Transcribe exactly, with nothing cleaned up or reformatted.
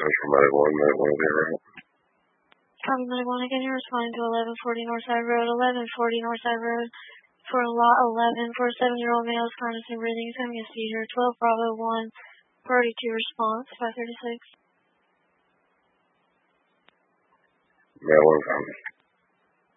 Central Medical one, Medical one, zero. Copy Medical one again, you're responding to eleven forty Northside Road, eleven forty Northside Road for lot eleven for a seven-year-old male experiencing breathing, having a seizure, twelve Bravo one, priority two response, five thirty-six. Male one,